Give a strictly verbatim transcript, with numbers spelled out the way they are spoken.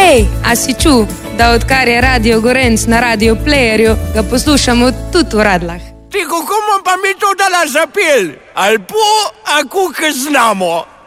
Hej, a si čul, da odkar je Radio Gorenc na Radio Playerju, ga poslušamo tudi v Radlah? Ti, kako bomo pa mi to dala zapel? Ali po, ako k znamo?